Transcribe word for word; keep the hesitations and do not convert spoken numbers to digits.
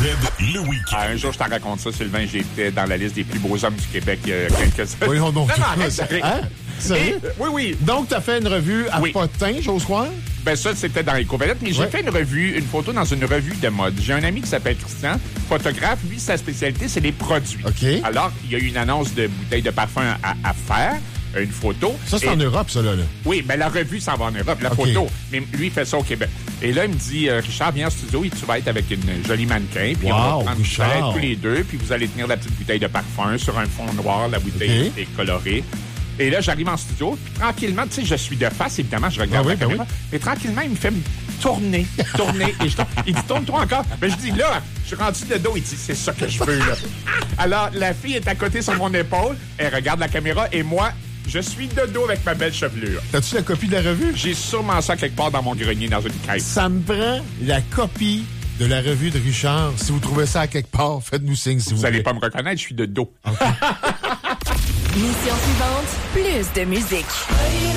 le week-end. Ah, un jour, je t'en raconte ça, Sylvain. J'étais dans la liste des plus beaux hommes du Québec il y a quelques années. Oui, on donc. Non, non, arrête, sérieux. Hein? Sérieux? Et- oui, oui. Donc, tu as fait une revue à Oui. Potin, j'ose croire? Ben ça, c'était dans les Covalette, mais j'ai Ouais. fait une revue, une photo dans une revue de mode. J'ai un ami qui s'appelle Christian, photographe. Lui, sa spécialité, c'est les produits. OK. Alors, il y a eu une annonce de bouteille de parfum à, à faire, une photo. Ça, c'est Et- en Europe, ça, là. là. Oui, ben la revue s'en va en Europe, la OK. photo. Mais lui, il fait ça au Québec. Et là, il me dit, euh, Richard, viens en studio et tu vas être avec une jolie mannequin. Puis Wow, on va prendre, vous Richard. allez être tous les deux, puis vous allez tenir la petite bouteille de parfum sur un fond noir. La bouteille OK. est colorée. Et là, j'arrive en studio, puis tranquillement, tu sais, je suis de face, évidemment, je regarde Ah oui, la ben caméra. Mais tranquillement, il me fait me tourner, tourner. et je tourne. Il dit, tourne-toi encore. Ben, je dis, là, je suis rendu de dos. Il dit, c'est ça que je veux, là. Alors, la fille est à côté sur mon épaule. Elle regarde la caméra et moi, je suis de dos avec ma belle chevelure. T'as-tu la copie de la revue? J'ai sûrement ça quelque part dans mon grenier, dans une caisse. Ça me prend la copie de la revue de Richard. Si vous trouvez ça à quelque part, faites-nous signe, s'il vous, Vous plaît. allez pas me reconnaître, je suis de dos. Mission suivante, plus de musique.